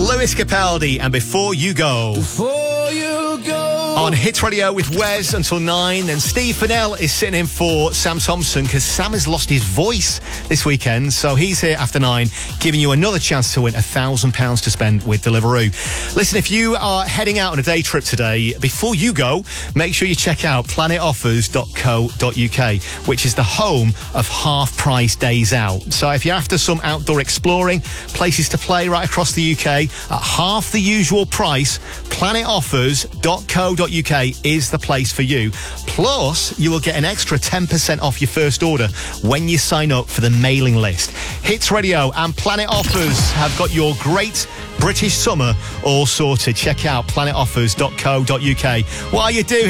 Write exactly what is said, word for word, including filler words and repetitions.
Lewis Capaldi and Before You Go. Before you go. On Hits Radio with Wes until nine. Then Steve Fennell is sitting in for Sam Thompson because Sam has lost his voice this weekend. So he's here after nine, giving you another chance to win a thousand pounds to spend with Deliveroo. Listen, if you are heading out on a day trip today, before you go, make sure you check out planet offers dot co dot uk, which is the home of half price days out. So if you're after some outdoor exploring, places to play right across the U K at half the usual price, planet offers dot co dot uk is the place for you. Plus, you will get an extra ten percent off your first order when you sign up for the mailing list. Hits Radio and Planet Offers have got your great British summer all sorted. Check out planet offers dot co dot uk. While you do,